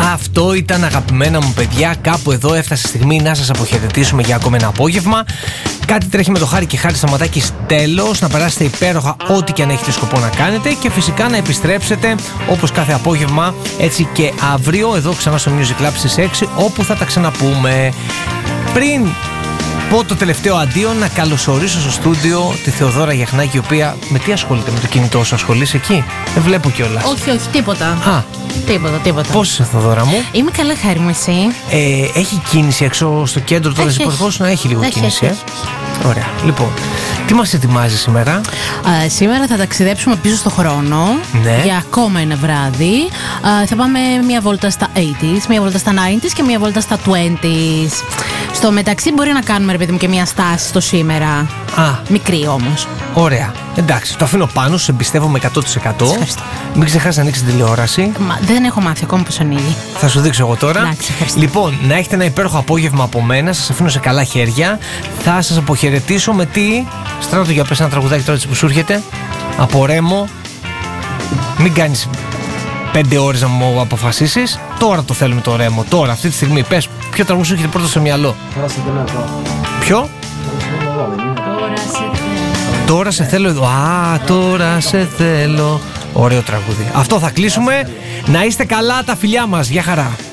Αυτό ήταν, αγαπημένα μου παιδιά. Κάπου εδώ έφτασε η στιγμή να σας αποχαιρετήσουμε για ακόμα ένα απόγευμα. Κάτι τρέχει με το Χάρη και Χάρη Σταματάκης. Τέλος, να περάσετε υπέροχα ό,τι και αν έχετε σκοπό να κάνετε. Και φυσικά να επιστρέψετε όπως κάθε απόγευμα, έτσι και αύριο εδώ ξανά στο Music Lab στις 6, όπου θα τα ξαναπούμε. Πριν πω το τελευταίο αντίο, να καλωσορίσω στο στούντιο τη Θεοδώρα Γιαχνάκη, η οποία με τι ασχολείται, με το κινητό σου ασχολείσαι εκεί? Δεν βλέπω κιόλας. Όχι, τίποτα. Τίποτα. Πώς είσαι, Θεοδώρα μου? Είμαι καλά, Χάρη μου, εσύ? Έχει κίνηση έξω στο κέντρο τώρα, να έχει λίγο κίνηση. Έχει. Ωραία. Λοιπόν, τι μας ετοιμάζει σήμερα? Σήμερα θα ταξιδέψουμε πίσω στο χρόνο, ναι, για ακόμα ένα βράδυ. Θα πάμε μία βόλτα στα 80s, μία βόλτα στα 90s και μία βόλτα στα 20s. Στο μεταξύ μπορεί να κάνουμε, ρε παιδί μου, και μία στάση στο σήμερα. Μικρή όμως. Ωραία. Εντάξει, το αφήνω πάνω, σε εμπιστεύομαι 100%. Ευχαριστώ. Μην ξεχάσεις να ανοίξεις τηλεόραση. Δεν έχω μάθει ακόμα πώς ανοίγει. Θα σου δείξω εγώ τώρα. Εντάξει, λοιπόν, να έχετε ένα υπέροχο απόγευμα από μένα. Σας αφήνω σε καλά χέρια. Θα σας αποχαιρετήσω με τι? Στράτο, για πες ένα τραγουδάκι τώρα που σου έρχεται. Από Ρέμο. Μην κάνεις 5 ώρες να μου αποφασίσεις. Τώρα το θέλουμε το Ρέμο. Τώρα, αυτή τη στιγμή. Πες, ποιο τραγούδι σου έρχεται πρώτο στο μυαλό? Ποιο? Τώρα σε θέλω εδώ. Τώρα σε θέλω. Ωραίο τραγούδι. Αυτό θα κλείσουμε. Να είστε καλά, τα φιλιά μας. Γεια χαρά.